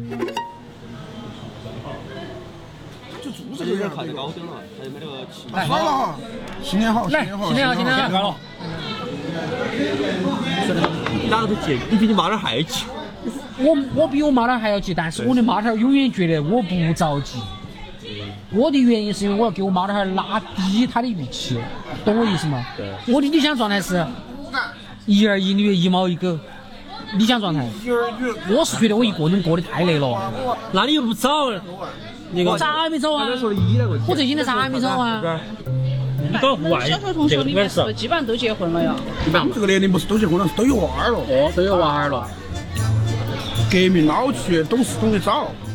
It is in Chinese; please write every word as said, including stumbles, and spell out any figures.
就住这有点个靠得高点了，还有没那个气？ 来，好了哈，新年好， 来，新年好，新年好，快乐。 你哪个都急，你比你妈那还急。 我我比我妈那还要急，但是我的妈那永远觉得我不着急。我的原因是因为我要给我妈那拉低她的预期，懂我意思吗？ 对。 我的理想状态是一儿一女一猫一狗，理想状态。我是觉得我一个人过得太累了。 那你又不走？ 你我咋还没走啊？我最近的咋还没走啊？ 你搞户外， 小学同学里面是不是基本上都结婚了呀？ 一般我们这个年龄不是都结婚了，是都有娃儿了。 哦，都有娃儿了。 革命老去，懂事懂得早。